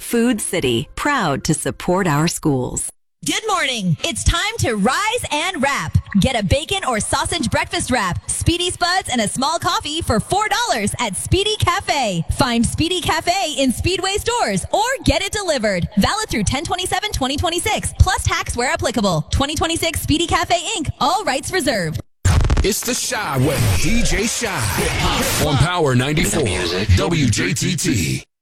Food City, proud to support our schools. Good morning. It's time to rise and wrap. Get a bacon or sausage breakfast wrap, Speedy Spuds, and a small coffee for $4 at Speedy Cafe. Find Speedy Cafe in Speedway stores or get it delivered. Valid through 10/27/2026, plus tax where applicable. 2026 Speedy Cafe Inc. All rights reserved. It's the Shy Way, DJ Shy on Power 94 WJTT.